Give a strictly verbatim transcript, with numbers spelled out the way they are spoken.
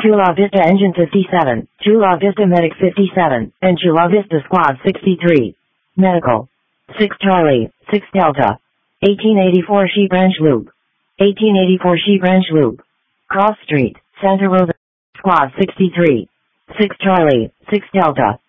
Chula Vista Engine fifty-seven, Chula Vista Medic fifty-seven, and Chula Vista Squad sixty-three. Medical. six Charlie, six Delta. eighteen eighty-four Sheep Ranch Loop. eighteen eighty-four Sheep Ranch Loop. Cross Street, Santa Rosa. Squad sixty-three. six Charlie, six Delta.